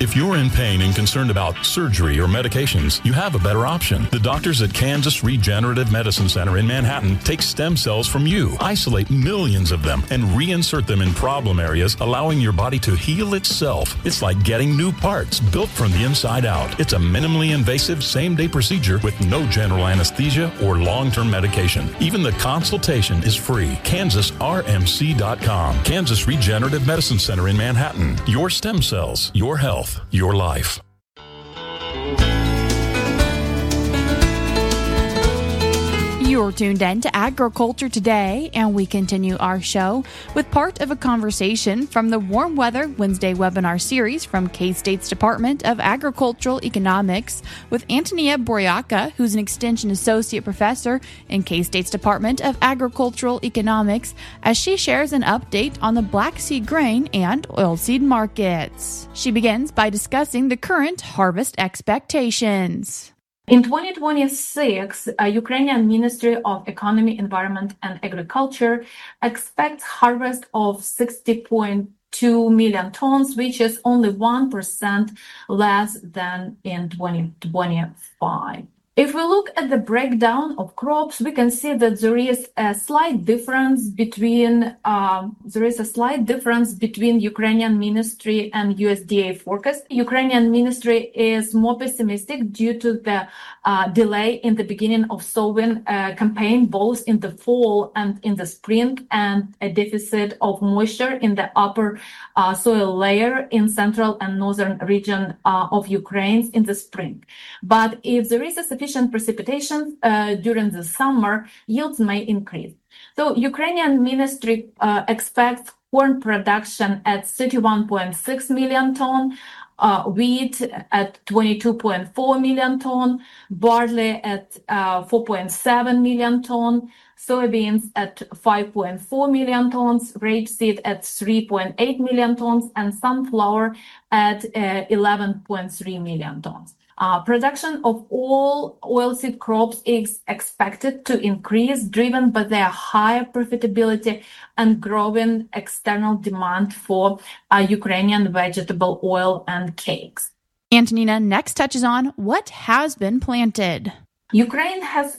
If you're in pain and concerned about surgery or medications, you have a better option. The doctors at Kansas Regenerative Medicine Center in Manhattan take stem cells from you, isolate millions of them, and reinsert them in problem areas, allowing your body to heal itself. It's like getting new parts built from the inside out. It's a minimally invasive same-day procedure with no general anesthesia or long-term medication. Even the consultation is free. KansasRMC.com. Kansas Regenerative Medicine Center in Manhattan. Your stem cells, your health, your life. You're tuned in to Agriculture Today, and we continue our show with part of a conversation from the Warm Weather Wednesday webinar series from K-State's Department of Agricultural Economics with Antonia Boryaka, who's an Extension Associate Professor in K-State's Department of Agricultural Economics, as she shares an update on the Black Sea grain and oilseed markets. She begins by discussing the current harvest expectations. In 2026, Ukrainian Ministry of Economy, Environment and Agriculture expects harvest of 60.2 million tons, which is only 1% less than in 2025. If we look at the breakdown of crops, we can see that there is a slight difference between Ukrainian Ministry and USDA forecast. Ukrainian Ministry is more pessimistic due to the delay in the beginning of sowing campaign, both in the fall and in the spring, and a deficit of moisture in the upper soil layer in central and northern region of Ukraine in the spring. But if there is a sufficient precipitation during the summer, yields may increase. So Ukrainian Ministry expects corn production at 31.6 million ton, wheat at 22.4 million ton, barley at 4.7 million ton, soybeans at 5.4 million tons, rapeseed at 3.8 million tons, and sunflower at 11.3 million tons. Production of all oilseed crops is expected to increase, driven by their higher profitability and growing external demand for Ukrainian vegetable oil and cakes. Antonina next touches on what has been planted. Ukraine has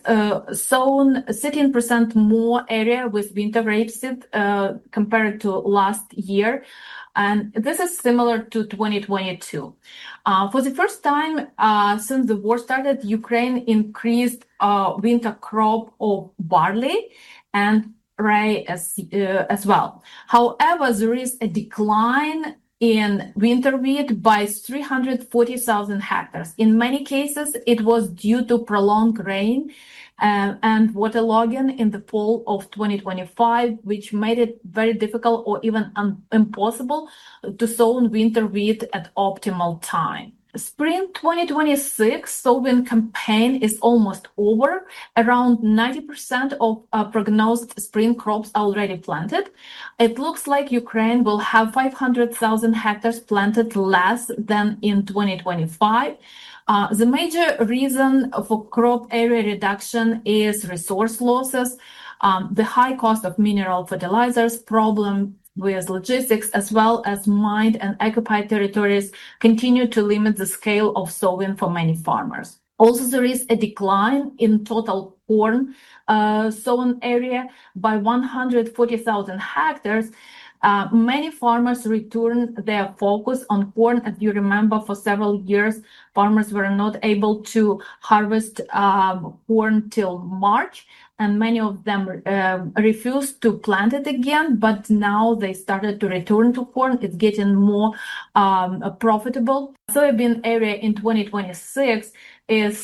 sown 13% more area with winter rapeseed compared to last year. And this is similar to 2022. For the first time since the war started, Ukraine increased winter crop of barley and rye as well. However, there is a decline in winter wheat by 340,000 hectares. In many cases, it was due to prolonged rain and waterlogging in the fall of 2025, which made it very difficult or even impossible to sow winter wheat at optimal time. Spring 2026 sowing campaign is almost over. Around 90% of prognosed spring crops are already planted. It looks like Ukraine will have 500,000 hectares planted less than in 2025. The major reason for crop area reduction is resource losses, the high cost of mineral fertilizers, problem with logistics, as well as mined and occupied territories continue to limit the scale of sowing for many farmers. Also, there is a decline in total corn sown area by 140,000 hectares. Many farmers return their focus on corn. As you remember, for several years, farmers were not able to harvest corn till March, and many of them refused to plant it again, but now they started to return to corn. It's getting more profitable. Soybean area in 2026 is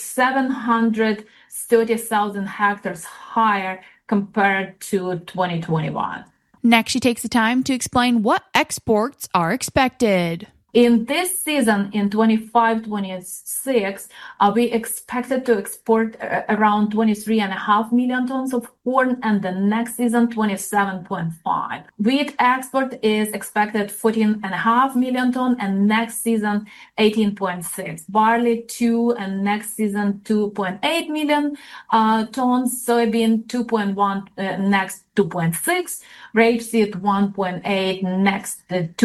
730,000 hectares higher compared to 2021. Next, she takes the time to explain what exports are expected. In this season, in 25-26, we expected to export around 23.5 million tons of corn, and the next season, 27.5. Wheat export is expected 14.5 million tons, and next season, 18.6. Barley, 2, and next season, 2.8 million tons. Soybean, 2.1, next 2.6, rapeseed 1.8, next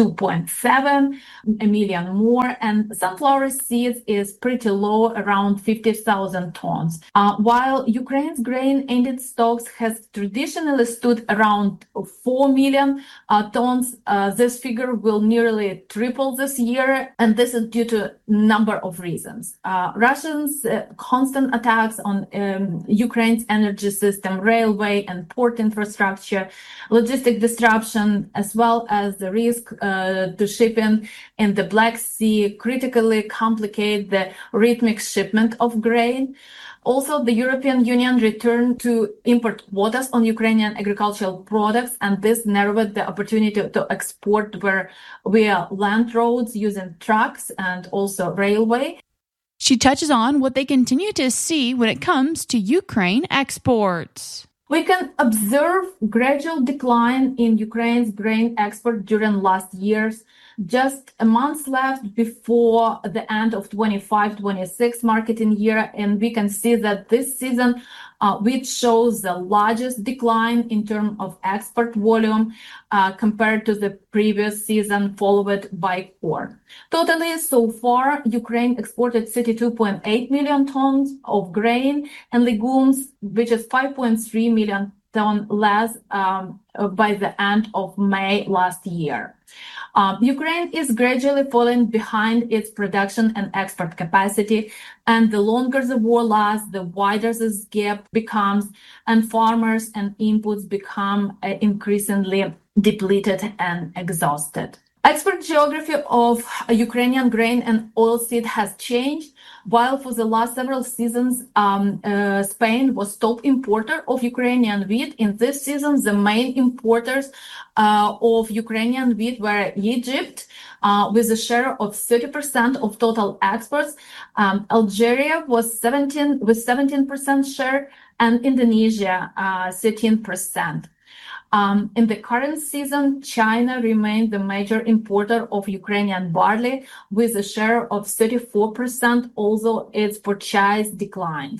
2.7 million more, and sunflower seeds is pretty low, around 50,000 tons. While Ukraine's grain ended stocks has traditionally stood around 4 million tons, this figure will nearly triple this year, and this is due to a number of reasons. Russians' constant attacks on Ukraine's energy system, railway and port infrastructure, logistic disruption, as well as the risk to shipping in the Black Sea critically complicate the rhythmic shipment of grain. Also, the European Union returned to import quotas on Ukrainian agricultural products, and this narrowed the opportunity to export via land roads using trucks and also railway. She touches on what they continue to see when it comes to Ukraine exports. We can observe gradual decline in Ukraine's grain export during last years. Just a month left before the end of 25-26 marketing year, and we can see that this season which shows the largest decline in terms of export volume compared to the previous season, followed by corn. Totally, so far, Ukraine exported 32.8 million tons of grain and legumes, which is 5.3 million tons less by the end of May last year. Ukraine is gradually falling behind its production and export capacity, and the longer the war lasts, the wider this gap becomes, and farmers and inputs become increasingly depleted and exhausted. Export geography of Ukrainian grain and oilseed has changed. While for the last several seasons, Spain was top importer of Ukrainian wheat, in this season, the main importers of Ukrainian wheat were Egypt, with a share of 30% of total exports. Algeria was 17% share, and Indonesia 13%. In the current season, China remained the major importer of Ukrainian barley with a share of 34%, although its purchase declined.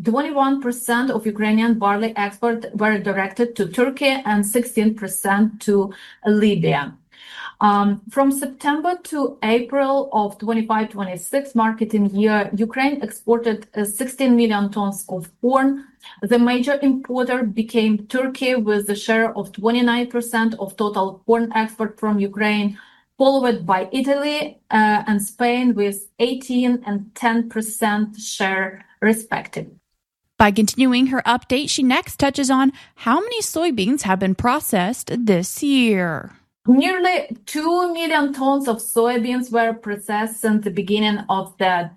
21% of Ukrainian barley exports were directed to Turkey and 16% to Libya. From September to April of 25-26 marketing year, Ukraine exported 16 million tons of corn. The major importer became Turkey with a share of 29% of total corn export from Ukraine, followed by Italy and Spain with 18 and 10% share respectively. By continuing her update, she next touches on how many soybeans have been processed this year. Nearly 2 million tons of soybeans were processed since the beginning of the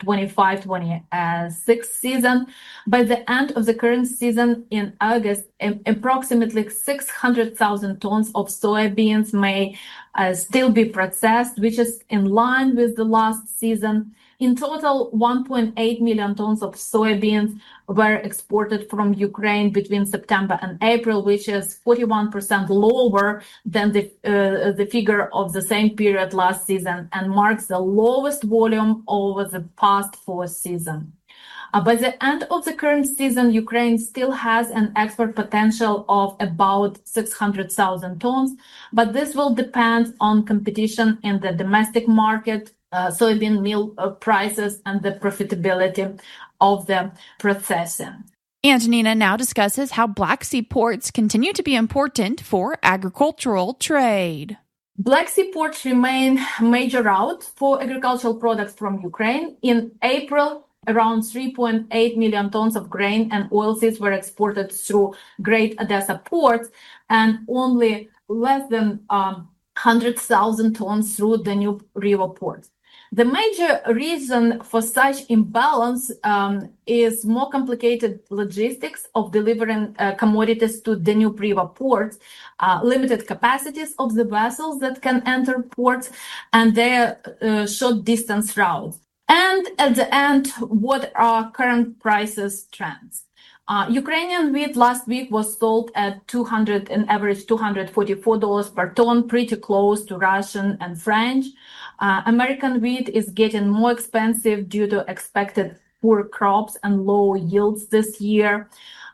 25-26 season. By the end of the current season in August, approximately 600,000 tons of soybeans may still be processed, which is in line with the last season. In total, 1.8 million tons of soybeans were exported from Ukraine between September and April, which is 41% lower than the figure of the same period last season and marks the lowest volume over the past 4 seasons. By the end of the current season, Ukraine still has an export potential of about 600,000 tons, but this will depend on competition in the domestic market, soybean meal prices, and the profitability of the processing. Antonina now discusses how Black Sea ports continue to be important for agricultural trade. Black Sea ports remain a major route for agricultural products from Ukraine. In April, around 3.8 million tons of grain and oilseeds were exported through Great Odessa ports, and only less than 100,000 tons through the Danube River ports. The major reason for such imbalance is more complicated logistics of delivering commodities to Danube River ports, limited capacities of the vessels that can enter ports, and their short distance routes. And at the end, what are current prices trends? Ukrainian wheat last week was sold at an average $244 per ton, pretty close to Russian and French. American wheat is getting more expensive due to expected poor crops and low yields this year.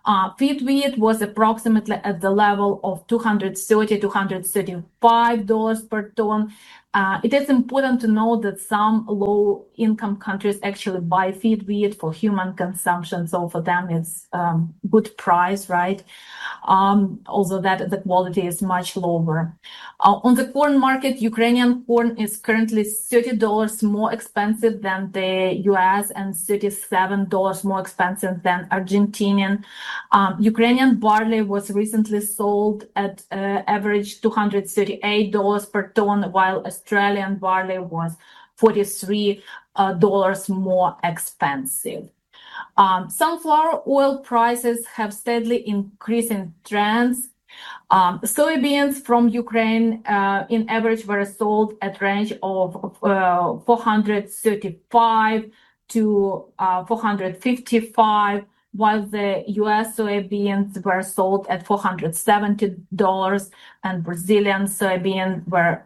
Feed wheat was approximately at the level of $230 to $235 per ton. It is important to note that some low-income countries actually buy feed wheat for human consumption, so for them it's good price, right? Although that the quality is much lower. On the corn market, Ukrainian corn is currently $30 more expensive than the US and $37 more expensive than Argentinian. Ukrainian barley was recently sold at average $238 per ton, while Australian barley was $43 more expensive. Sunflower oil prices have steadily increasing trends. Soybeans from Ukraine in average were sold at range of 435 to 455, while the US soybeans were sold at $470 and Brazilian soybeans were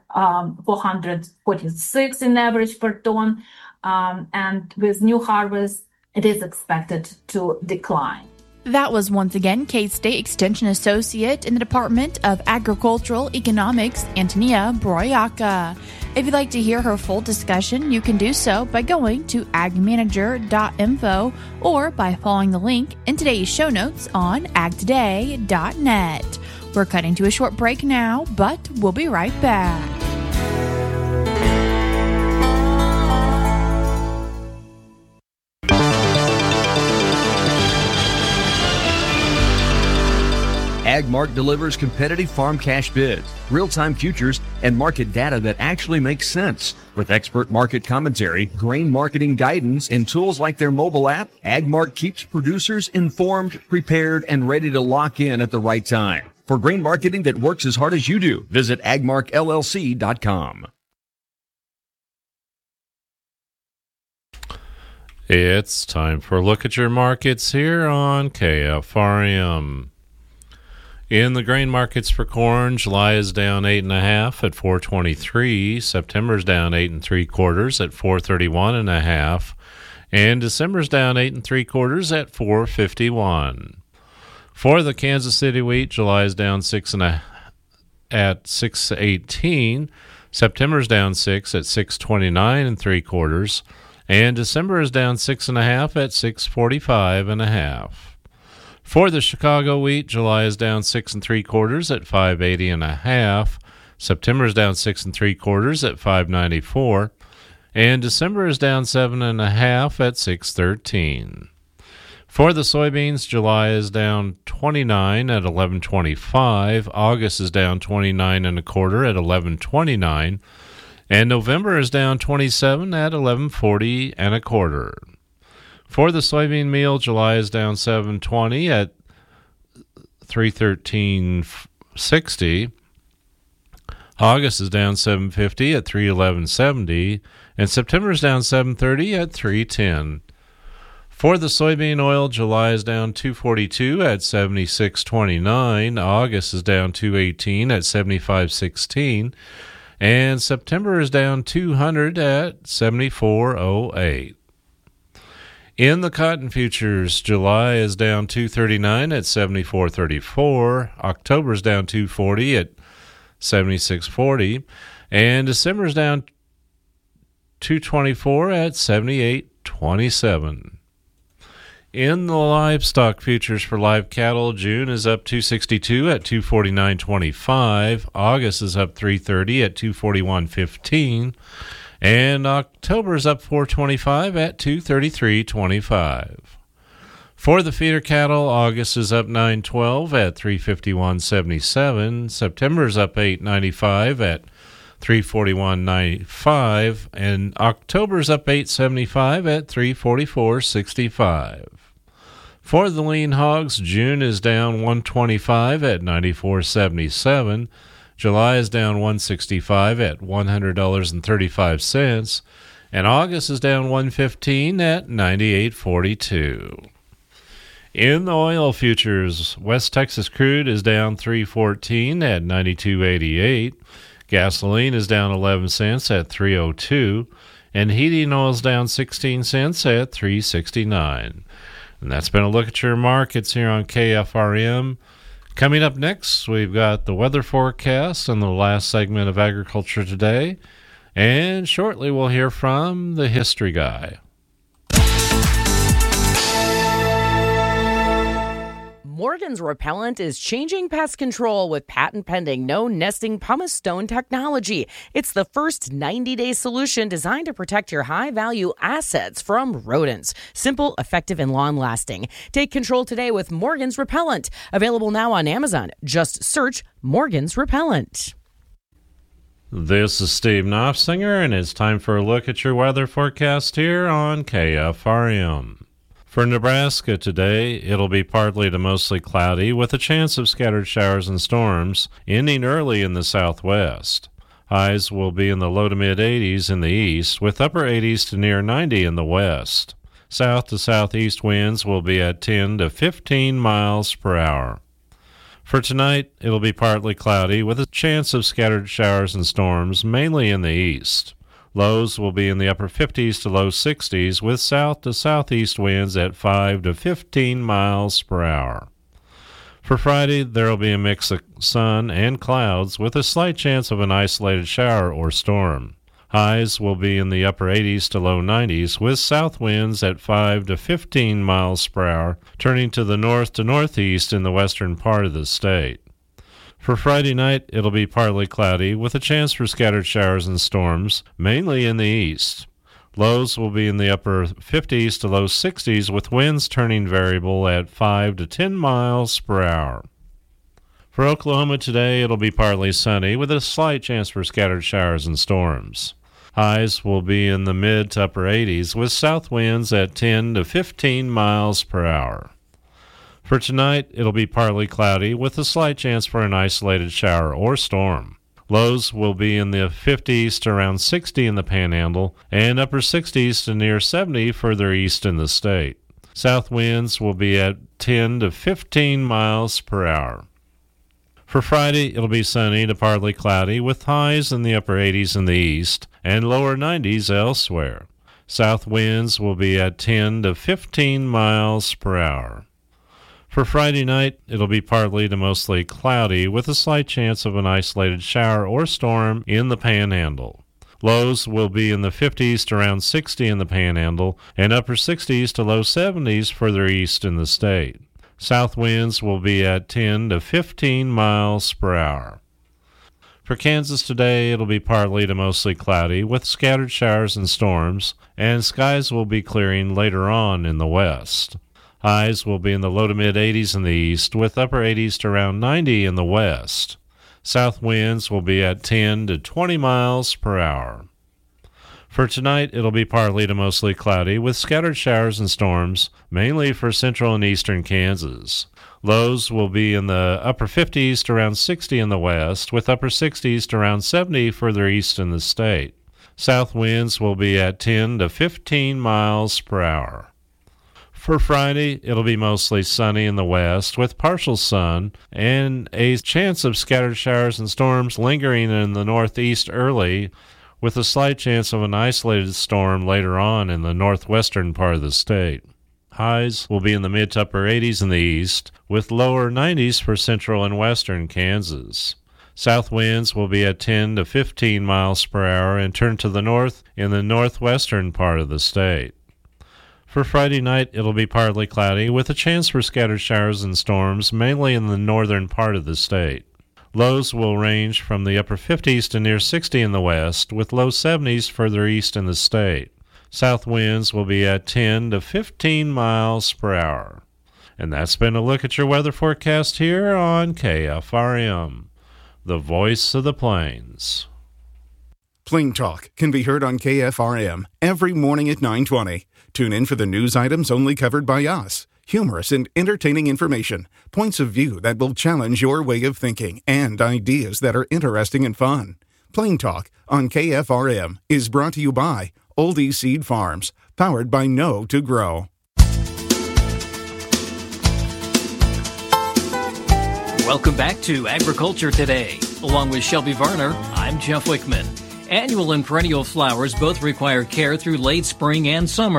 446 in average per ton. And with new harvest, it is expected to decline. That was once again K-State Extension Associate in the Department of Agricultural Economics, Antonia Broyaka. If you'd like to hear her full discussion, you can do so by going to agmanager.info or by following the link in today's show notes on agtoday.net. We're cutting to a short break now, but we'll be right back. AgMark delivers competitive farm cash bids, real-time futures, and market data that actually makes sense. With expert market commentary, grain marketing guidance, and tools like their mobile app, AgMark keeps producers informed, prepared, and ready to lock in at the right time. For grain marketing that works as hard as you do, visit agmarkllc.com. It's time for a look at your markets here on KFRM. In the grain markets for corn, July is down 8.5 at 423. September's down 8 3/4 at 431.5, and December's down 8 3/4 at 451. For the Kansas City wheat, July is down 6.5 at 618. September's down 6 at 629 3/4, and December is down 6.5 at 645.5. For the Chicago wheat, July is down 6 3/4 at 580.5. September is down 6 3/4 at 594, and December is down 7.5 at 613. For the soybeans, July is down 29 at 1125. August is down 29 1/4 at 1129, and November is down 27 at 1140 1/4. For the soybean meal, July is down 720 at 313.60. August is down 750 at 311.70, and September is down 730 at 310. For the soybean oil, July is down 242 at 76.29. August is down 218 at 75.16, and September is down 200 at 74.08. In the cotton futures, July is down 239 at 74.34. October is down 240 at 76.40, and December is down 224 at 78.27. In the livestock futures for live cattle, June is up 262 at 249.25. August is up 330 at 241.15. And October is up 425 at 233.25. For the feeder cattle, August is up 912 at 351.77. September is up 895 at 341.95, and October is up 875 at 344.65. For the lean hogs, June is down 125 at 94.77. July is down 165 at $100.35, and August is down 115 at 98.42. In the oil futures, West Texas crude is down 314 at 92.88. Gasoline is down 11 cents at 302, and heating oil is down 16 cents at 369. And that's been a look at your markets here on KFRM. Coming up next, we've got the weather forecast and the last segment of Agriculture Today. And shortly, we'll hear from the History Guy. Morgan's Repellent is changing pest control with patent-pending no-nesting pumice stone technology. It's the first 90-day solution designed to protect your high-value assets from rodents. Simple, effective, and long-lasting. Take control today with Morgan's Repellent. Available now on Amazon. Just search Morgan's Repellent. This is Steve Knopfsinger, and it's time for a look at your weather forecast here on KFRM. For Nebraska today, it'll be partly to mostly cloudy with a chance of scattered showers and storms, ending early in the southwest. Highs will be in the low to mid-80s in the east, with upper 80s to near 90 in the west. South to southeast winds will be at 10 to 15 miles per hour. For tonight, it'll be partly cloudy with a chance of scattered showers and storms, mainly in the east. Lows will be in the upper 50s to low 60s, with south to southeast winds at 5 to 15 miles per hour. For Friday, there will be a mix of sun and clouds, with a slight chance of an isolated shower or storm. Highs will be in the upper 80s to low 90s, with south winds at 5 to 15 miles per hour, turning to the north to northeast in the western part of the state. For Friday night, it'll be partly cloudy with a chance for scattered showers and storms, mainly in the east. Lows will be in the upper 50s to low 60s, with winds turning variable at 5 to 10 miles per hour. For Oklahoma today, it'll be partly sunny with a slight chance for scattered showers and storms. Highs will be in the mid to upper 80s, with south winds at 10 to 15 miles per hour. For tonight, it'll be partly cloudy with a slight chance for an isolated shower or storm. Lows will be in the 50s to around 60 in the Panhandle and upper 60s to near 70 further east in the state. South winds will be at 10 to 15 miles per hour. For Friday, it'll be sunny to partly cloudy with highs in the upper 80s in the east and lower 90s elsewhere. South winds will be at 10 to 15 miles per hour. For Friday night, it'll be partly to mostly cloudy with a slight chance of an isolated shower or storm in the Panhandle. Lows will be in the 50s to around 60 in the Panhandle and upper 60s to low 70s further east in the state. South winds will be at 10 to 15 miles per hour. For Kansas today, it'll be partly to mostly cloudy with scattered showers and storms, and skies will be clearing later on in the west. Highs will be in the low to mid-80s in the east, with upper 80s to around 90 in the west. South winds will be at 10 to 20 miles per hour. For tonight, it'll be partly to mostly cloudy, with scattered showers and storms, mainly for central and eastern Kansas. Lows will be in the upper 50s to around 60 in the west, with upper 60s to around 70 further east in the state. South winds will be at 10 to 15 miles per hour. For Friday, it'll be mostly sunny in the west with partial sun and a chance of scattered showers and storms lingering in the northeast early, with a slight chance of an isolated storm later on in the northwestern part of the state. Highs will be in the mid to upper 80s in the east, with lower 90s for central and western Kansas. South winds will be at 10 to 15 miles per hour and turn to the north in the northwestern part of the state. For Friday night, it'll be partly cloudy with a chance for scattered showers and storms, mainly in the northern part of the state. Lows will range from the upper 50s to near 60 in the west, with low 70s further east in the state. South winds will be at 10 to 15 miles per hour. And that's been a look at your weather forecast here on KFRM, the voice of the plains. Plain Talk can be heard on KFRM every morning at 9:20. Tune in for the news items only covered by us. Humorous and entertaining information, points of view that will challenge your way of thinking, and ideas that are interesting and fun. Plain Talk on KFRM is brought to you by Oldie Seed Farms, powered by Know to Grow. Welcome back to Agriculture Today. Along with Shelby Varner, I'm Jeff Wickman. Annual and perennial flowers both require care through late spring and summer.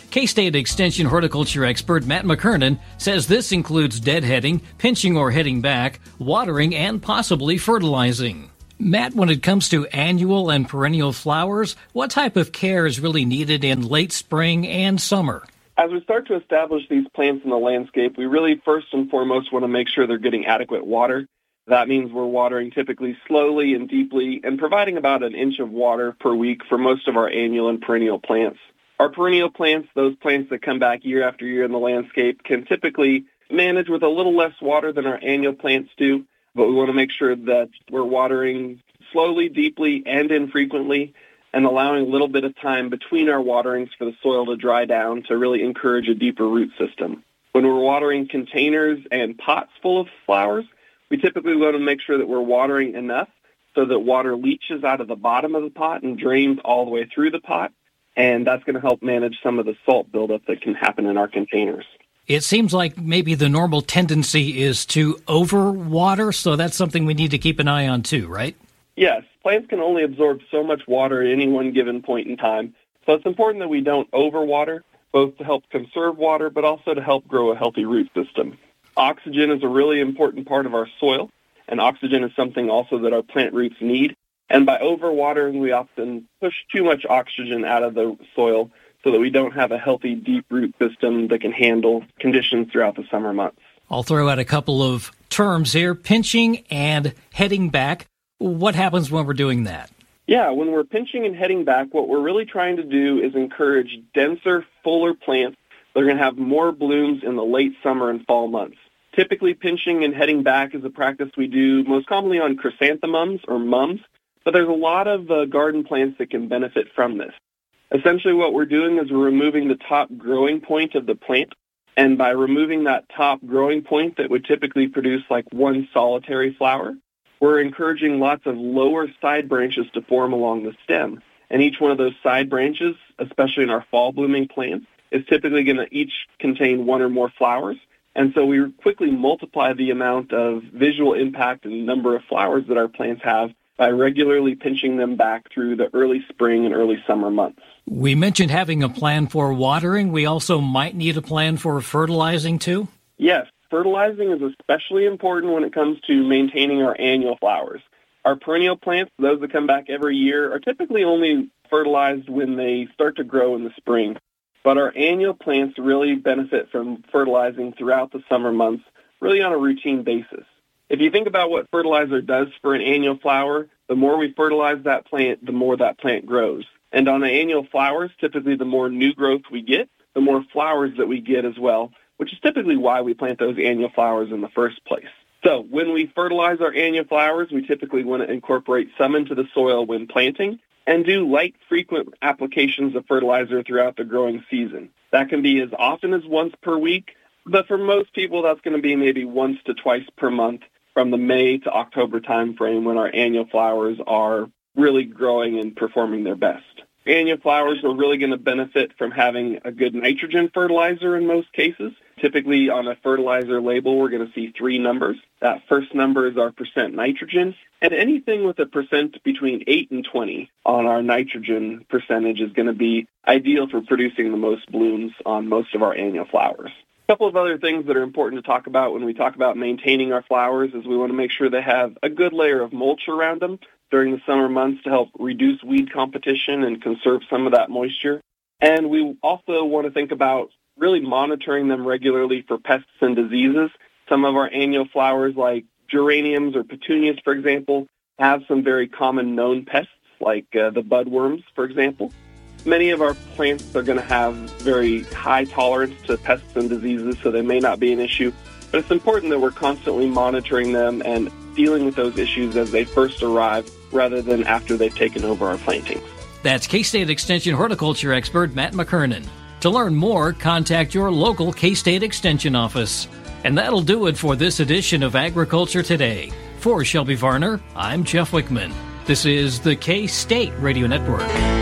K-State Extension horticulture expert Matt McKernan says this includes deadheading, pinching or heading back, watering, and possibly fertilizing. Matt, when it comes to annual and perennial flowers, what type of care is really needed in late spring and summer? As we start to establish these plants in the landscape, we really first and foremost want to make sure they're getting adequate water. That means we're watering typically slowly and deeply and providing about an inch of water per week for most of our annual and perennial plants. Our perennial plants, those plants that come back year after year in the landscape, can typically manage with a little less water than our annual plants do, but we want to make sure that we're watering slowly, deeply, and infrequently, and allowing a little bit of time between our waterings for the soil to dry down to really encourage a deeper root system. When we're watering containers and pots full of flowers, we typically want to make sure that we're watering enough so that water leaches out of the bottom of the pot and drains all the way through the pot, and that's going to help manage some of the salt buildup that can happen in our containers. It seems like maybe the normal tendency is to overwater, so that's something we need to keep an eye on too, right? Yes, plants can only absorb so much water at any one given point in time, so it's important that we don't overwater, both to help conserve water, but also to help grow a healthy root system. Oxygen is a really important part of our soil, and oxygen is something also that our plant roots need. And by overwatering, we often push too much oxygen out of the soil so that we don't have a healthy, deep root system that can handle conditions throughout the summer months. I'll throw out a couple of terms here, pinching and heading back. What happens when we're doing that? Yeah, when we're pinching and heading back, what we're really trying to do is encourage denser, fuller plants that are going to have more blooms in the late summer and fall months. Typically, pinching and heading back is a practice we do most commonly on chrysanthemums or mums, but there's a lot of garden plants that can benefit from this. Essentially, what we're doing is we're removing the top growing point of the plant, and by removing that top growing point that would typically produce like one solitary flower, we're encouraging lots of lower side branches to form along the stem. And each one of those side branches, especially in our fall blooming plants, is typically going to each contain one or more flowers. And so we quickly multiply the amount of visual impact and number of flowers that our plants have by regularly pinching them back through the early spring and early summer months. We mentioned having a plan for watering. We also might need a plan for fertilizing too? Yes, fertilizing is especially important when it comes to maintaining our annual flowers. Our perennial plants, those that come back every year, are typically only fertilized when they start to grow in the spring. But our annual plants really benefit from fertilizing throughout the summer months, really on a routine basis. If you think about what fertilizer does for an annual flower, the more we fertilize that plant, the more that plant grows. And on the annual flowers, typically the more new growth we get, the more flowers that we get as well, which is typically why we plant those annual flowers in the first place. So when we fertilize our annual flowers, we typically want to incorporate some into the soil when planting and do light, frequent applications of fertilizer throughout the growing season. That can be as often as once per week, but for most people, that's going to be maybe once to twice per month from the May to October timeframe when our annual flowers are really growing and performing their best. Annual flowers are really going to benefit from having a good nitrogen fertilizer in most cases. Typically on a fertilizer label, we're going to see 3 numbers. That first number is our percent nitrogen, and anything with a percent between 8 and 20 on our nitrogen percentage is going to be ideal for producing the most blooms on most of our annual flowers. A couple of other things that are important to talk about when we talk about maintaining our flowers is we want to make sure they have a good layer of mulch around them during the summer months to help reduce weed competition and conserve some of that moisture. And we also want to think about really monitoring them regularly for pests and diseases. Some of our annual flowers like geraniums or petunias, for example, have some very common known pests like the budworms, for example. Many of our plants are going to have very high tolerance to pests and diseases, so they may not be an issue. But it's important that we're constantly monitoring them and dealing with those issues as they first arrive rather than after they've taken over our plantings. That's K-State Extension horticulture expert Matt McKernan. To learn more, contact your local K-State Extension office. And that'll do it for this edition of Agriculture Today. For Shelby Varner, I'm Jeff Wickman. This is the K-State Radio Network.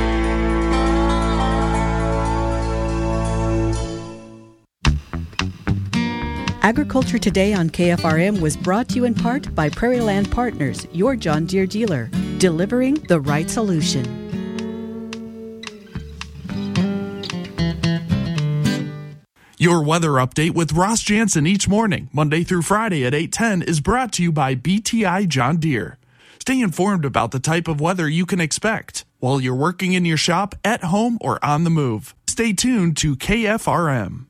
Agriculture Today on KFRM was brought to you in part by Prairie Land Partners, your John Deere dealer, delivering the right solution. Your weather update with Ross Jansen each morning, Monday through Friday at 8:10, is brought to you by BTI John Deere. Stay informed about the type of weather you can expect while you're working in your shop, at home, or on the move. Stay tuned to KFRM.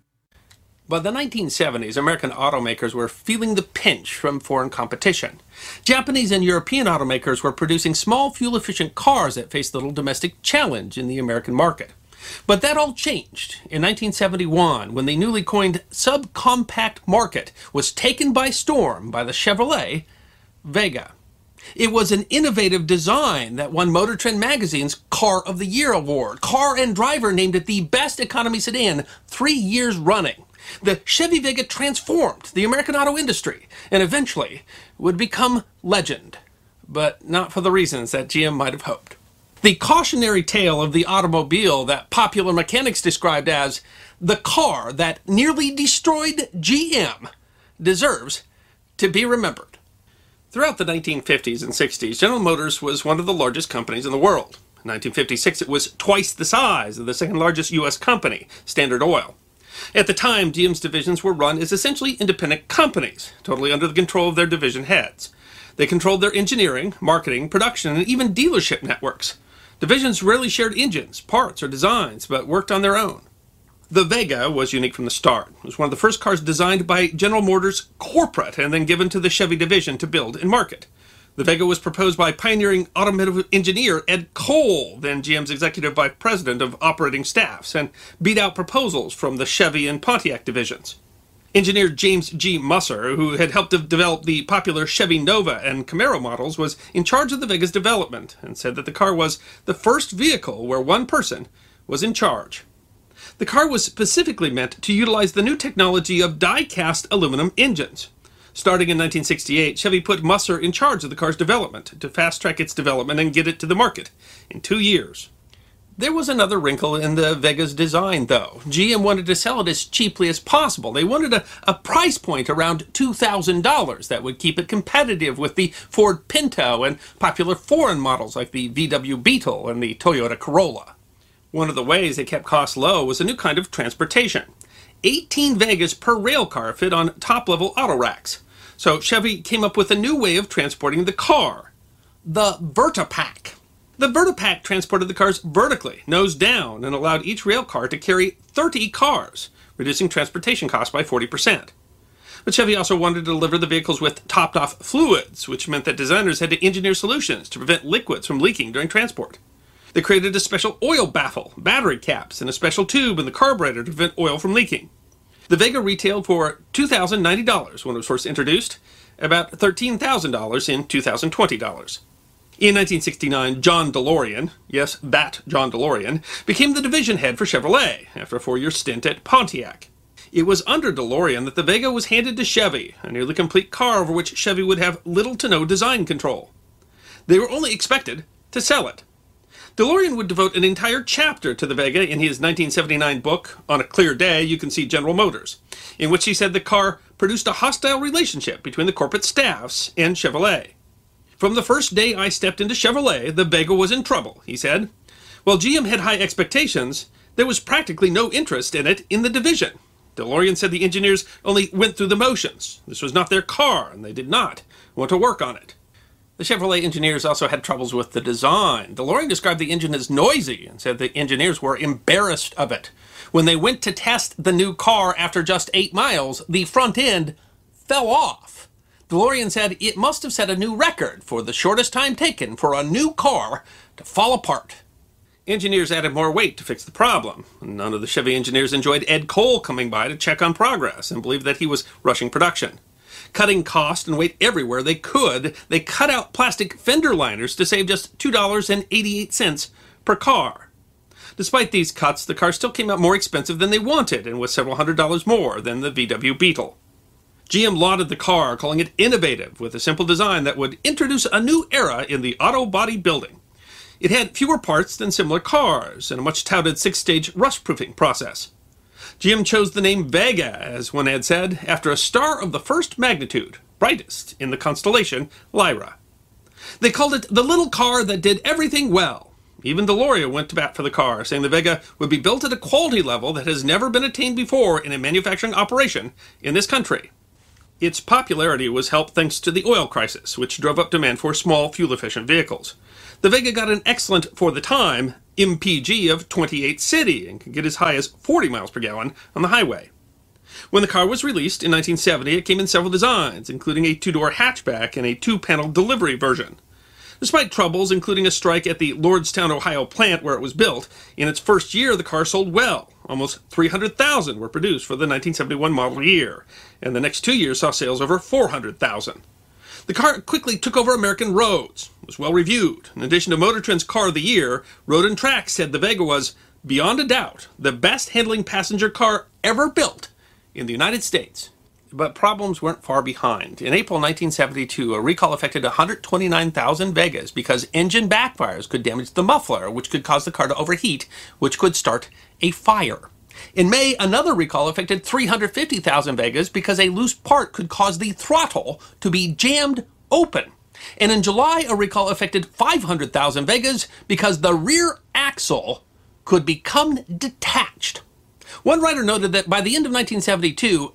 By the 1970s, American automakers were feeling the pinch from foreign competition. Japanese and European automakers were producing small, fuel-efficient cars that faced little domestic challenge in the American market. But that all changed in 1971 when the newly coined subcompact market was taken by storm by the Chevrolet Vega. It was an innovative design that won Motor Trend magazine's Car of the Year award. Car and Driver named it the best economy sedan 3 years running. The Chevy Vega transformed the American auto industry and eventually would become legend, but not for the reasons that GM might have hoped. The cautionary tale of the automobile that Popular Mechanics described as the car that nearly destroyed GM deserves to be remembered. Throughout the 1950s and 60s, General Motors was one of the largest companies in the world. In 1956, it was twice the size of the second largest U.S. company, Standard Oil. At the time, GM's divisions were run as essentially independent companies, totally under the control of their division heads. They controlled their engineering, marketing, production, and even dealership networks. Divisions rarely shared engines, parts, or designs, but worked on their own. The Vega was unique from the start. It was one of the first cars designed by General Motors corporate and then given to the Chevy division to build and market. The Vega was proposed by pioneering automotive engineer Ed Cole, then GM's executive vice president of operating staffs, and beat out proposals from the Chevy and Pontiac divisions. Engineer James G. Musser, who had helped to develop the popular Chevy Nova and Camaro models, was in charge of the Vega's development and said that the car was the first vehicle where one person was in charge. The car was specifically meant to utilize the new technology of die-cast aluminum engines. Starting in 1968, Chevy put Musser in charge of the car's development to fast-track its development and get it to the market in 2 years. There was another wrinkle in the Vega's design, though. GM wanted to sell it as cheaply as possible. They wanted a price point around $2,000 that would keep it competitive with the Ford Pinto and popular foreign models like the VW Beetle and the Toyota Corolla. One of the ways they kept costs low was a new kind of transportation. 18 Vegas per rail car fit on top-level auto racks. So Chevy came up with a new way of transporting the car, the Vertipack. The Vertipack transported the cars vertically, nose down, and allowed each rail car to carry 30 cars, reducing transportation costs by 40%. But Chevy also wanted to deliver the vehicles with topped-off fluids, which meant that designers had to engineer solutions to prevent liquids from leaking during transport. They created a special oil baffle, battery caps, and a special tube in the carburetor to prevent oil from leaking. The Vega retailed for $2,090 when it was first introduced, about $13,000 in 2020 dollars. In 1969, John DeLorean, yes, that John DeLorean, became the division head for Chevrolet after a 4-year stint at Pontiac. It was under DeLorean that the Vega was handed to Chevy, a nearly complete car over which Chevy would have little to no design control. They were only expected to sell it. DeLorean would devote an entire chapter to the Vega in his 1979 book, On a Clear Day, You Can See General Motors, in which he said the car produced a hostile relationship between the corporate staffs and Chevrolet. From the first day I stepped into Chevrolet, the Vega was in trouble, he said. While GM had high expectations, there was practically no interest in it in the division. DeLorean said the engineers only went through the motions. This was not their car, and they did not want to work on it. The Chevrolet engineers also had troubles with the design. DeLorean described the engine as noisy and said the engineers were embarrassed of it. When they went to test the new car after just 8 miles, the front end fell off. DeLorean said it must have set a new record for the shortest time taken for a new car to fall apart. Engineers added more weight to fix the problem. None of the Chevy engineers enjoyed Ed Cole coming by to check on progress and believed that he was rushing production. Cutting cost and weight everywhere they could, they cut out plastic fender liners to save just $2.88 per car. Despite these cuts, the car still came out more expensive than they wanted and was several $100s more than the VW Beetle. GM lauded the car, calling it innovative, with a simple design that would introduce a new era in the auto body building. It had fewer parts than similar cars and a much-touted 6-stage rust-proofing process. GM chose the name Vega, as one ad said, after a star of the first magnitude, brightest in the constellation Lyra. They called it the little car that did everything well. Even DeLorean went to bat for the car, saying the Vega would be built at a quality level that has never been attained before in a manufacturing operation in this country. Its popularity was helped thanks to the oil crisis, which drove up demand for small, fuel-efficient vehicles. The Vega got an excellent, for the time, MPG of 28 city and could get as high as 40 miles per gallon on the highway. When the car was released in 1970, it came in several designs, including a two-door hatchback and a two-panel delivery version. Despite troubles, including a strike at the Lordstown, Ohio plant where it was built, in its first year the car sold well. Almost 300,000 were produced for the 1971 model year, and the next 2 years saw sales over 400,000. The car quickly took over American roads, was well reviewed. In addition to Motor Trend's Car of the Year, Road and Track said the Vega was, beyond a doubt, the best handling passenger car ever built in the United States. But problems weren't far behind. In April 1972, a recall affected 129,000 Vegas because engine backfires could damage the muffler, which could cause the car to overheat, which could start a fire. In May, another recall affected 350,000 Vegas because a loose part could cause the throttle to be jammed open. And in July, a recall affected 500,000 Vegas because the rear axle could become detached. One writer noted that by the end of 1972,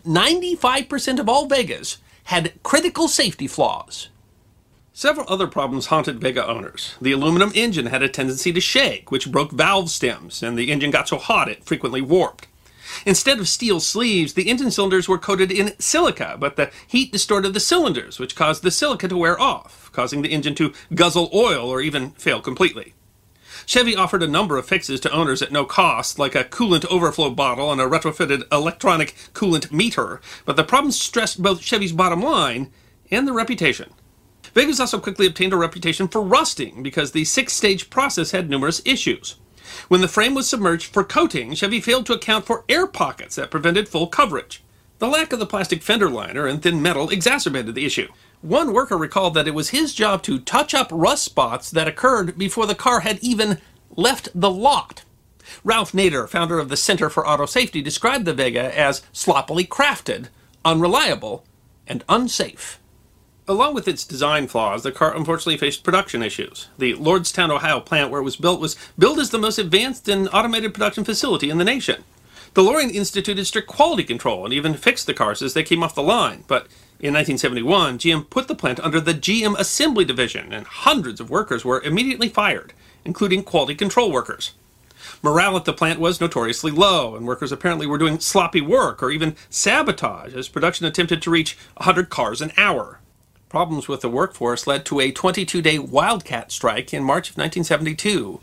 95% of all Vegas had critical safety flaws. Several other problems haunted Vega owners. The aluminum engine had a tendency to shake, which broke valve stems, and the engine got so hot it frequently warped. Instead of steel sleeves, the engine cylinders were coated in silica, but the heat distorted the cylinders, which caused the silica to wear off, causing the engine to guzzle oil or even fail completely. Chevy offered a number of fixes to owners at no cost, like a coolant overflow bottle and a retrofitted electronic coolant meter, but the problems stressed both Chevy's bottom line and their reputation. Vegas also quickly obtained a reputation for rusting because the 6-stage process had numerous issues. When the frame was submerged for coating, Chevy failed to account for air pockets that prevented full coverage. The lack of the plastic fender liner and thin metal exacerbated the issue. One worker recalled that it was his job to touch up rust spots that occurred before the car had even left the lot. Ralph Nader, founder of the Center for Auto Safety, described the Vega as sloppily crafted, unreliable, and unsafe. Along with its design flaws, the car unfortunately faced production issues. The Lordstown, Ohio plant where it was billed as the most advanced and automated production facility in the nation. DeLorean instituted strict quality control and even fixed the cars as they came off the line, but in 1971, GM put the plant under the GM Assembly Division, and hundreds of workers were immediately fired, including quality control workers. Morale at the plant was notoriously low, and workers apparently were doing sloppy work or even sabotage as production attempted to reach 100 cars an hour. Problems with the workforce led to a 22-day wildcat strike in March of 1972.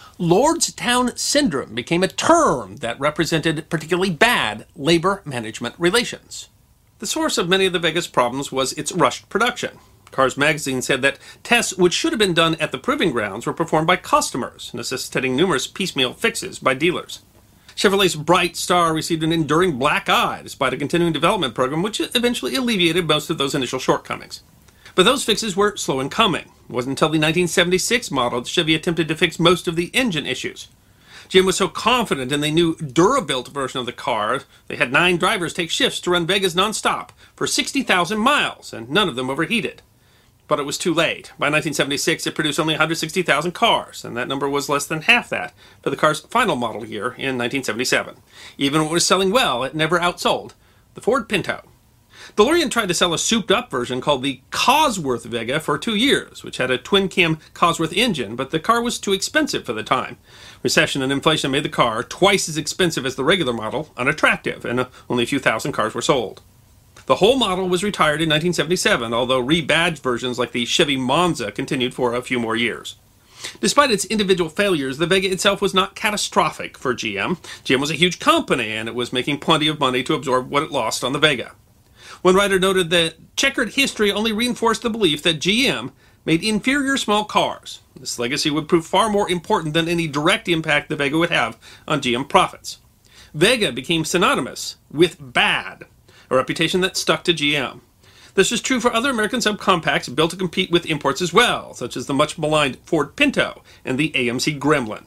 Lordstown Syndrome became a term that represented particularly bad labor management relations. The source of many of the Vegas problems was its rushed production. Cars Magazine said that tests which should have been done at the proving grounds were performed by customers, necessitating numerous piecemeal fixes by dealers. Chevrolet's Bright Star received an enduring black eye despite a continuing development program which eventually alleviated most of those initial shortcomings. But those fixes were slow in coming. It wasn't until the 1976 model that Chevy attempted to fix most of the engine issues. GM was so confident in the new Durabuilt version of the car, they had 9 drivers take shifts to run Vegas nonstop for 60,000 miles, and none of them overheated. But it was too late. By 1976, it produced only 160,000 cars, and that number was less than half that for the car's final model year in 1977. Even when it was selling well, it never outsold the Ford Pinto. DeLorean tried to sell a souped-up version called the Cosworth Vega for 2 years, which had a twin-cam Cosworth engine, but the car was too expensive for the time. Recession and inflation made the car, twice as expensive as the regular model, unattractive, and only a few thousand cars were sold. The whole model was retired in 1977, although rebadged versions like the Chevy Monza continued for a few more years. Despite its individual failures, the Vega itself was not catastrophic for GM. GM was a huge company, and it was making plenty of money to absorb what it lost on the Vega. One writer noted that checkered history only reinforced the belief that GM made inferior small cars. This legacy would prove far more important than any direct impact the Vega would have on GM profits. Vega became synonymous with bad, a reputation that stuck to GM. This was true for other American subcompacts built to compete with imports as well, such as the much-maligned Ford Pinto and the AMC Gremlin.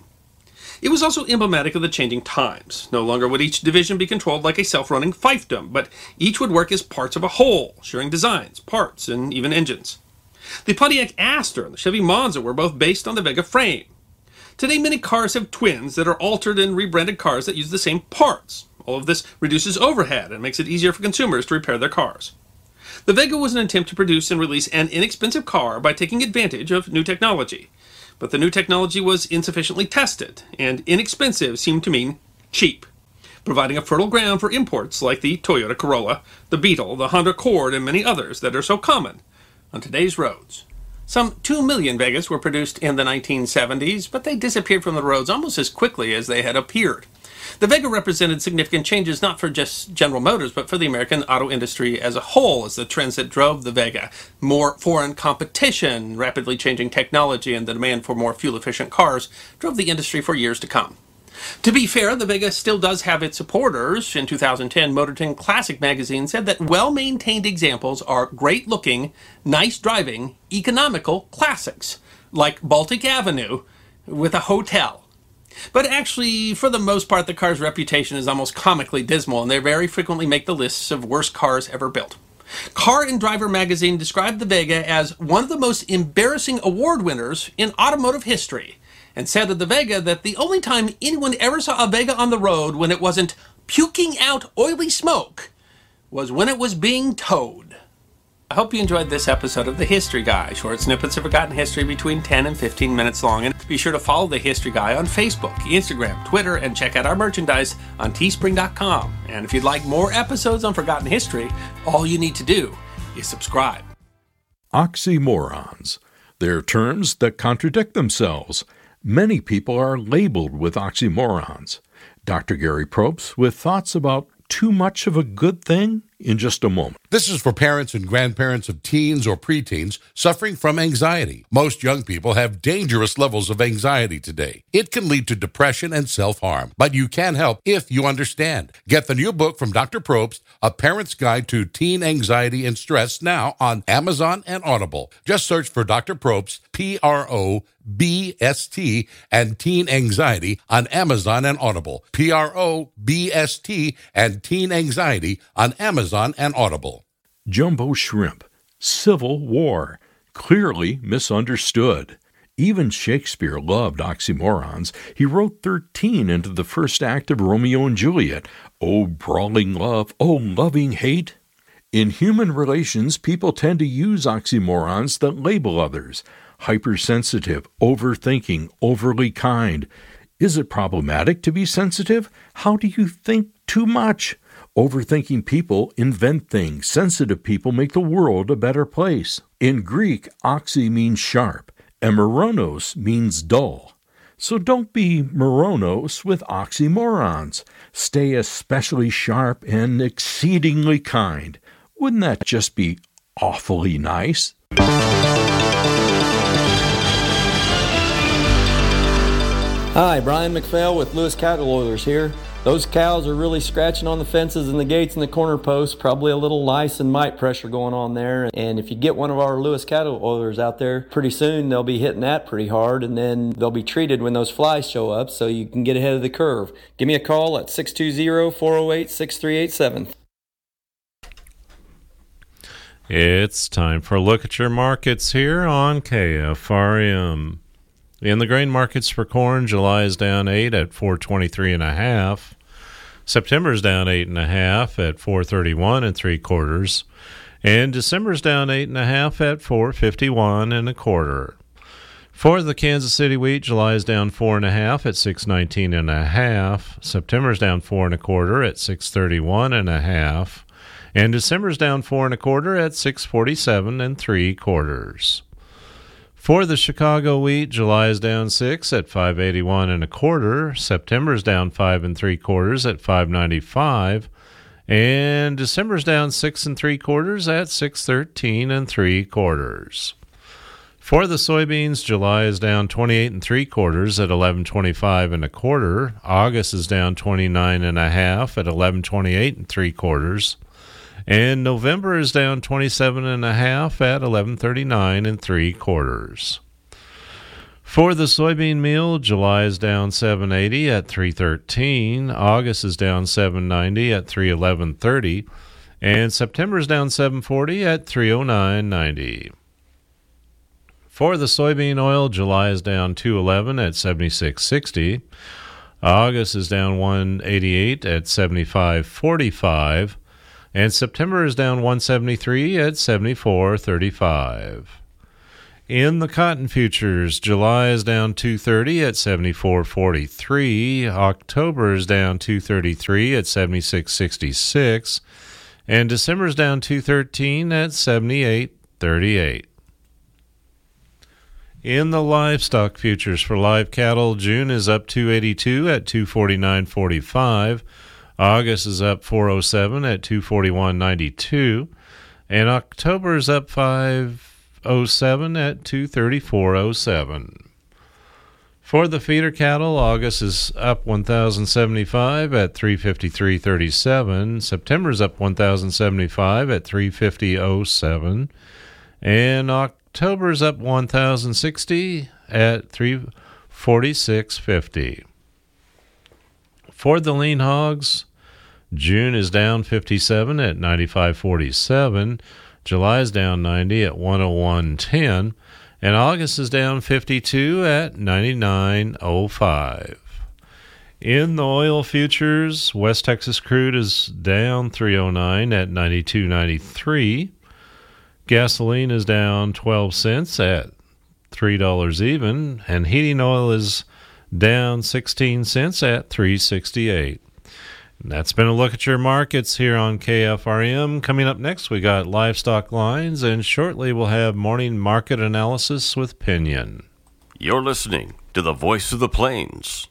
It was also emblematic of the changing times. No longer would each division be controlled like a self-running fiefdom, but each would work as parts of a whole, sharing designs, parts, and even engines. The Pontiac Astor and the Chevy Monza were both based on the Vega frame. Today, many cars have twins that are altered and rebranded cars that use the same parts. All of this reduces overhead and makes it easier for consumers to repair their cars. The Vega was an attempt to produce and release an inexpensive car by taking advantage of new technology. But the new technology was insufficiently tested, and inexpensive seemed to mean cheap, providing a fertile ground for imports like the Toyota Corolla, the Beetle, the Honda Accord, and many others that are so common on today's roads. Some 2 million Vegas were produced in the 1970s, but they disappeared from the roads almost as quickly as they had appeared. The Vega represented significant changes not for just General Motors, but for the American auto industry as a whole, as the trends that drove the Vega. More foreign competition, rapidly changing technology, and the demand for more fuel-efficient cars drove the industry for years to come. To be fair, the Vega still does have its supporters. In 2010, Motorton Classic magazine said that well-maintained examples are great-looking, nice-driving, economical classics, like Baltic Avenue with a hotel. But actually, for the most part, the car's reputation is almost comically dismal, and they very frequently make the lists of worst cars ever built. Car and Driver magazine described the Vega as one of the most embarrassing award winners in automotive history, and said of the Vega that the only time anyone ever saw a Vega on the road when it wasn't puking out oily smoke was when it was being towed. I hope you enjoyed this episode of The History Guy, short snippets of forgotten history between 10 and 15 minutes long. And be sure to follow The History Guy on Facebook, Instagram, Twitter, and check out our merchandise on teespring.com. And if you'd like more episodes on forgotten history, all you need to do is subscribe. Oxymorons. They're terms that contradict themselves. Many people are labeled with oxymorons. Dr. Gary Probst with thoughts about too much of a good thing in just a moment. This is for parents and grandparents of teens or preteens suffering from anxiety. Most young people have dangerous levels of anxiety today. It can lead to depression and self-harm, but you can help if you understand. Get the new book from Dr. Probst, A Parent's Guide to Teen Anxiety and Stress, now on Amazon and Audible. Just search for Dr. Probst, Probst, and Teen Anxiety on Amazon and Audible. Probst and Teen Anxiety on Amazon and Audible. Jumbo shrimp. Civil war. Clearly misunderstood. Even Shakespeare loved oxymorons. He wrote 13 into the first act of Romeo and Juliet. Oh, brawling love, oh, loving hate. In human relations, people tend to use oxymorons that label others. Hypersensitive, overthinking, overly kind. Is it problematic to be sensitive? How do you think too much? Overthinking people invent things. Sensitive people make the world a better place. In Greek, oxy means sharp, and moronos means dull. So don't be moronos with oxymorons. Stay especially sharp and exceedingly kind. Wouldn't that just be awfully nice? Hi, Brian McPhail with Lewis Cattle Oilers here. Those cows are really scratching on the fences and the gates and the corner posts, probably a little lice and mite pressure going on there. And if you get one of our Lewis Cattle Oilers out there, pretty soon they'll be hitting that pretty hard, and then they'll be treated when those flies show up so you can get ahead of the curve. Give me a call at 620-408-6387. It's time for a look at your markets here on KFRM. In the grain markets for corn, July is down 8 at 423.5. September's down 8.5 at 431 3/4, and December's down 8.5 at 451 1/4. For the Kansas City wheat, July is down 4.5 at 619.5. September's down 4 1/4 at 631.5, and December's down 4 1/4 at 647 3/4. For the Chicago wheat, July is down 6 at 581 1/4. September's down 5 3/4 at 595, and December's down 6 3/4 at 613 3/4. For the soybeans, July is down 28 3/4 at 1125 1/4. August is down 29.5 at 1128 3/4. And November is down 27.5 at 1139 3/4. For the soybean meal, July is down 780 at 313. August is down 790 at 311.30, and September is down 740 at 309.90. For the soybean oil, July is down $2.11 at $76.60. August is down $1.88 at $75.45. And September is down $1.73 at $74.35. In the cotton futures, July is down $2.30 at $74.43. October is down $2.33 at $76.66. And December is down $2.13 at $78.38. In the livestock futures for live cattle, June is up $2.82 at $249.45. August is up $4.07 at $241.92. And October is up $5.07 at $234.07. For the feeder cattle, August is up $1,075 at $353.37. September is up $1,075 at $350.07. And October is up $1,060 at $346.50. For the lean hogs, June is down 57 at 95.47. July is down 90 at 101.10. And August is down 52 at 99.05. In the oil futures, West Texas crude is down 309 at 92.93. Gasoline is down 12 cents at $3 even, and heating oil is down 16 cents at $3.68. And that's been a look at your markets here on KFRM. Coming up next, we got livestock lines, and shortly we'll have morning market analysis with Pinion. You're listening to the Voice of the Plains,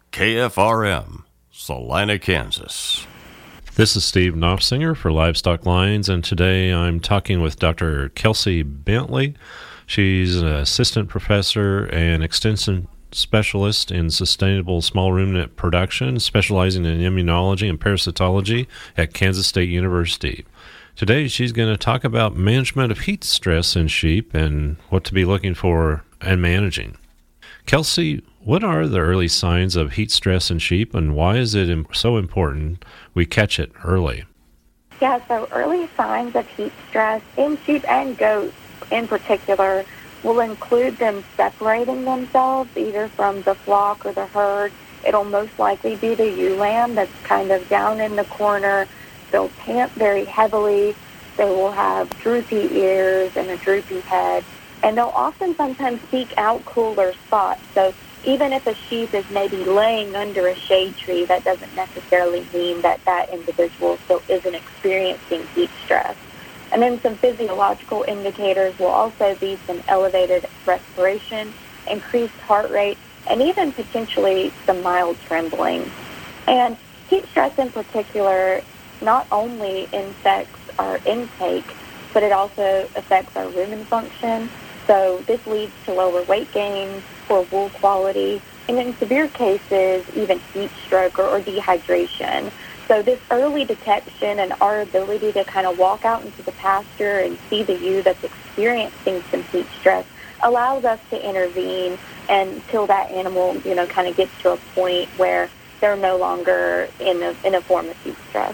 KFRM, Salina, Kansas. This is Steve Knopfsinger for Livestock Lines, and today I'm talking with Dr. Kelsey Bentley. She's an assistant professor and extension specialist in sustainable small ruminant production, specializing in immunology and parasitology at Kansas State University. Today she's going to talk about management of heat stress in sheep and what to be looking for and managing. Kelsey, what are the early signs of heat stress in sheep, and why is it so important we catch it early? Yeah, so early signs of heat stress in sheep and goats in particular will include them separating themselves either from the flock or the herd. It'll most likely be the ewe lamb that's kind of down in the corner. They'll pant very heavily. They will have droopy ears and a droopy head. And they'll often sometimes seek out cooler spots. So even if a sheep is maybe laying under a shade tree, that doesn't necessarily mean that that individual still isn't experiencing heat stress. And then some physiological indicators will also be some elevated respiration, increased heart rate, and even potentially some mild trembling. And heat stress in particular not only affects our intake, but it also affects our rumen function. So this leads to lower weight gain, poor wool quality, and in severe cases, even heat stroke or dehydration. So this early detection and our ability to kind of walk out into the pasture and see the ewe that's experiencing some heat stress allows us to intervene until that animal, kind of gets to a point where they're no longer in a form of heat stress.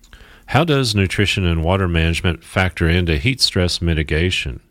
How does nutrition and water management factor into heat stress mitigation?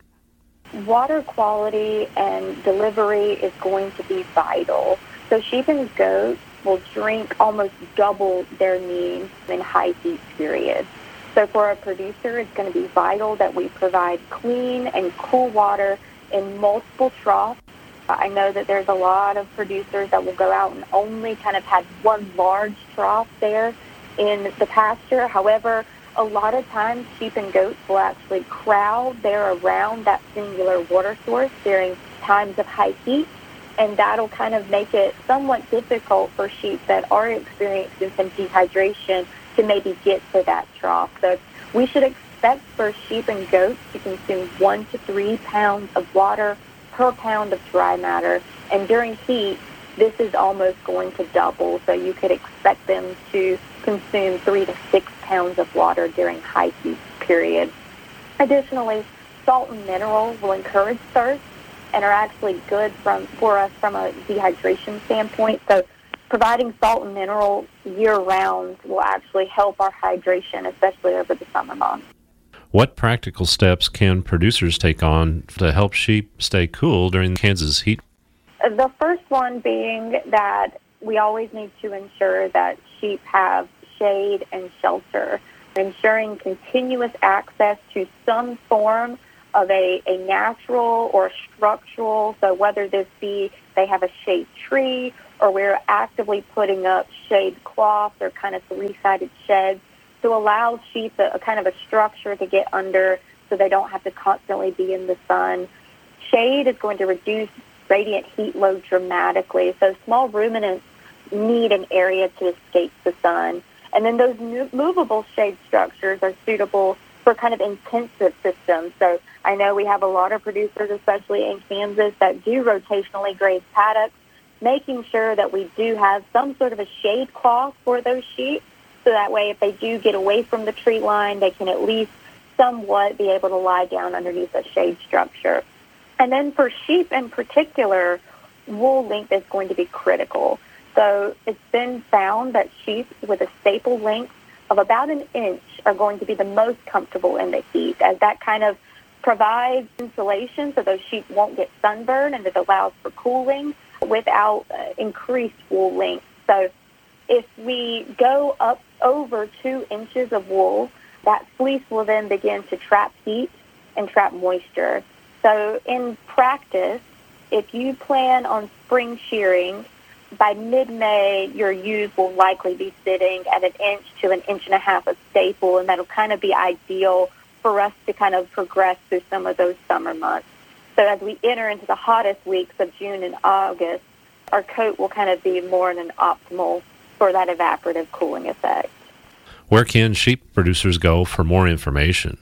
Water quality and delivery is going to be vital. So sheep and goats will drink almost double their needs in high heat periods. So for a producer, it's going to be vital that we provide clean and cool water in multiple troughs. I know that there's a lot of producers that will go out and only kind of have one large trough there in the pasture. However, a lot of times sheep and goats will actually crowd there around that singular water source during times of high heat, and that'll kind of make it somewhat difficult for sheep that are experiencing some dehydration to maybe get to that trough. So we should expect for sheep and goats to consume 1 to 3 pounds of water per pound of dry matter, and during heat, this is almost going to double, so you could expect them to consume 3 to 6 pounds of water during high heat periods. Additionally, salt and mineral will encourage thirst and are actually good for us from a dehydration standpoint. So providing salt and mineral year-round will actually help our hydration, especially over the summer months. What practical steps can producers take on to help sheep stay cool during Kansas heat? The first one being that we always need to ensure that sheep have shade and shelter, ensuring continuous access to some form of a natural or structural, so whether this be they have a shade tree or we're actively putting up shade cloths or kind of three-sided sheds to allow sheep a kind of a structure to get under so they don't have to constantly be in the sun. Shade is going to reduce radiant heat load dramatically, so small ruminants need an area to escape the sun. And then those movable shade structures are suitable for kind of intensive systems. So I know we have a lot of producers, especially in Kansas, that do rotationally graze paddocks, making sure that we do have some sort of a shade cloth for those sheep, so that way if they do get away from the tree line, they can at least somewhat be able to lie down underneath a shade structure. And then for sheep in particular, wool length is going to be critical. So it's been found that sheep with a staple length of about an inch are going to be the most comfortable in the heat, as that kind of provides insulation so those sheep won't get sunburned, and it allows for cooling without increased wool length. So if we go up over 2 inches of wool, that fleece will then begin to trap heat and trap moisture. So in practice, if you plan on spring shearing, by mid-May, your ewes will likely be sitting at 1 inch to 1.5 inches of staple, and that'll kind of be ideal for us to kind of progress through some of those summer months. So as we enter into the hottest weeks of June and August, our coat will kind of be more in an optimal for that evaporative cooling effect. Where can sheep producers go for more information?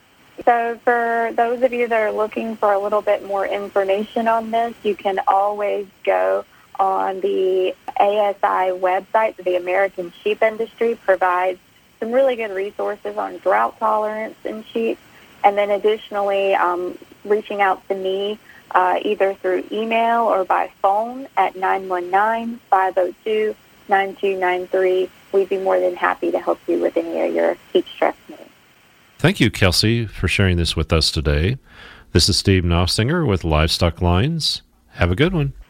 So for those of you that are looking for a little bit more information on this, you can always go on the ASI website. The American Sheep Industry provides some really good resources on drought tolerance in sheep. And then additionally, reaching out to me either through email or by phone at 919-502-9293. We'd be more than happy to help you with any of your heat stress needs. Thank you, Kelsey, for sharing this with us today. This is Steve Nossinger with Livestock Lines. Have a good one.